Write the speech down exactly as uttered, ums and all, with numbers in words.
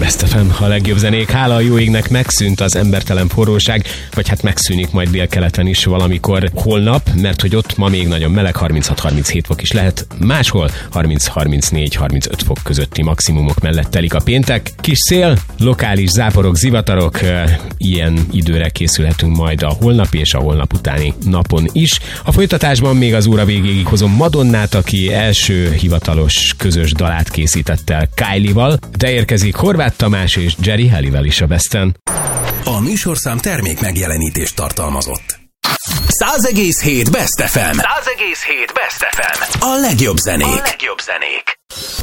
Best ef em, a legjobb zenék. Hála a jó égnek megszűnt az embertelen forróság, vagy hát megszűnik majd délkeleten is valamikor holnap, mert hogy ott ma még nagyon meleg, harminchat harminchét fok is lehet, máshol harminc harmincnégy harmincöt fok közötti maximumok mellett telik a péntek. Kis szél, lokális záporok, zivatarok, ilyen időre készülhetünk majd a holnapi és a holnap utáni napon is. A folytatásban még az óra végéig hozom Madonnát, aki első hivatalos közös dalát készített el Kylie-val, de érkezik Horváth Tamás és Jerry Halliwell is a Besten. A műsorszám termék megjelenítést tartalmazott. száz egész hét Best ef em. száz egész hét Best ef em. A legjobb zenék. A legjobb zenék.